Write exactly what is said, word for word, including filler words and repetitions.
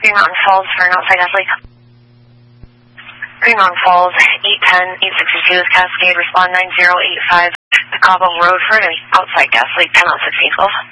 Green Mountain Falls for an outside gas leak. Green Mountain Falls, eight ten, eight sixty-two is Cascade, respond nine zero eight five. Cabo Road for an outside gas leak, ten on sixteen twelve.